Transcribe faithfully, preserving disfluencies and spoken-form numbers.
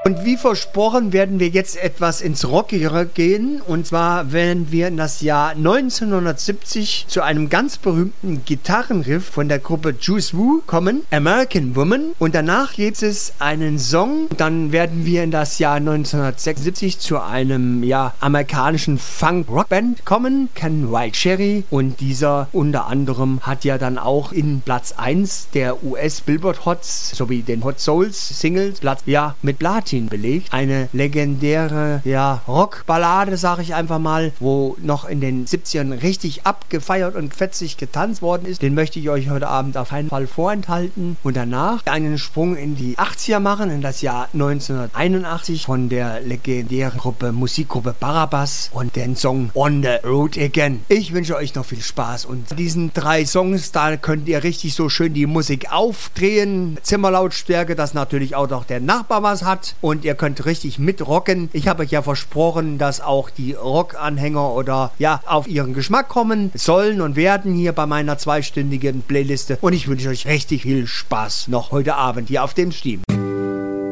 Und wie versprochen werden wir jetzt etwas ins Rockigere gehen. Und zwar werden wir in das Jahr neunzehnhundertsiebzig zu einem ganz berühmten Gitarrenriff von der Gruppe Juice W kommen, American Woman. Und danach gibt es einen Song. Dann werden wir in das Jahr neunzehnhundertsechsundsiebzig zu einem ja, amerikanischen Funk-Rockband kommen, Ken Wild Cherry. Und dieser unter anderem hat ja dann auch in Platz eins der U S Billboard Hots sowie den Hot Souls Singles Platz ja mit Platin belegt. Eine legendäre ja, Rockballade, sage ich einfach mal, wo noch in den siebzigern richtig abgefeiert und fetzig getanzt worden ist. Den möchte ich euch heute Abend auf keinen Fall vorenthalten. Und danach einen Sprung in die achtziger machen, in das Jahr neunzehnhunderteinundachtzig von der legendären Gruppe, Musikgruppe Barabbas und den Song On the Road Again. Ich wünsche euch noch viel Spaß und diesen drei Songs, da könnt ihr richtig so schön die Musik aufdrehen. Zimmerlautstärke, dass natürlich auch noch der Nachbar was hat. Und ihr könnt richtig mitrocken. Ich habe euch ja versprochen, dass auch die Rock-Anhänger oder ja, auf ihren Geschmack kommen sollen und werden hier bei meiner zweistündigen Playliste. Und ich wünsche euch richtig viel Spaß noch heute Abend hier auf dem Stream.